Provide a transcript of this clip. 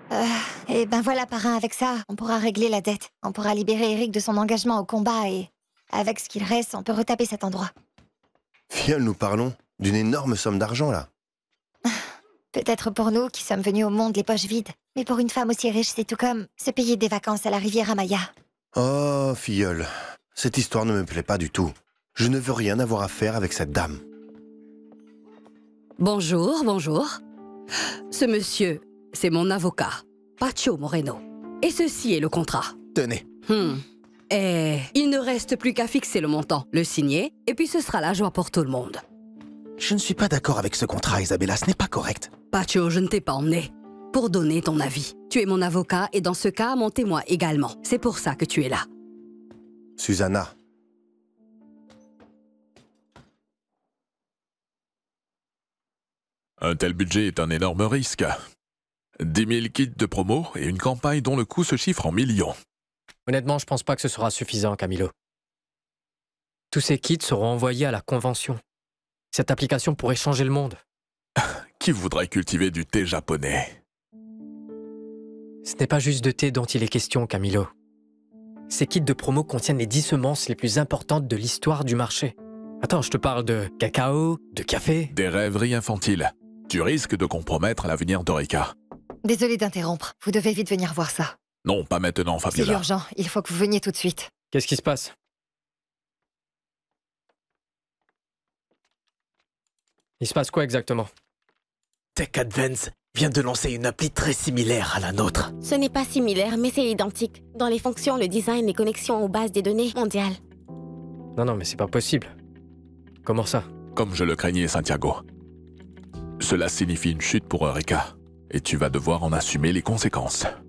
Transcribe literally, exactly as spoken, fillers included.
Euh, et ben voilà, parrain, avec ça, on pourra régler la dette. On pourra libérer Eric de son engagement au combat et... avec ce qu'il reste, on peut retaper cet endroit. Filleule, nous parlons d'une énorme somme d'argent, là. Peut-être pour nous qui sommes venus au monde les poches vides. Mais pour une femme aussi riche, c'est tout comme se payer des vacances à la rivière Amaya. Oh, filleule, cette histoire ne me plaît pas du tout. Je ne veux rien avoir à faire avec cette dame. Bonjour, bonjour. Ce monsieur, c'est mon avocat, Pacho Moreno. Et ceci est le contrat. Tenez. Hmm. Et il ne reste plus qu'à fixer le montant, le signer, et puis ce sera la joie pour tout le monde. Je ne suis pas d'accord avec ce contrat, Isabella, ce n'est pas correct. Pacho, je ne t'ai pas emmené pour donner ton avis. Tu es mon avocat et dans ce cas, mon témoin également. C'est pour ça que tu es là. Susanna. Un tel budget est un énorme risque. dix mille kits de promo et une campagne dont le coût se chiffre en millions. Honnêtement, je pense pas que ce sera suffisant, Camilo. Tous ces kits seront envoyés à la convention. Cette application pourrait changer le monde. Qui voudrait cultiver du thé japonais? Ce n'est pas juste de thé dont il est question, Camilo. Ces kits de promo contiennent les dix semences les plus importantes de l'histoire du marché. Attends, je te parle de cacao, de café... Des rêveries infantiles. Tu risques de compromettre l'avenir d'Orica. Désolée d'interrompre, vous devez vite venir voir ça. Non, pas maintenant, C'est Fabiola. urgent, il faut que vous veniez tout de suite. Qu'est-ce qui se passe? Il se passe quoi exactement? Tech Advance vient de lancer une appli très similaire à la nôtre. Ce n'est pas similaire, mais c'est identique. Dans les fonctions, le design, les connexions aux bases des données mondiales. Non, non, mais c'est pas possible. Comment ça? Comme je le craignais, Santiago. Cela signifie une chute pour Eureka. Et tu vas devoir en assumer les conséquences.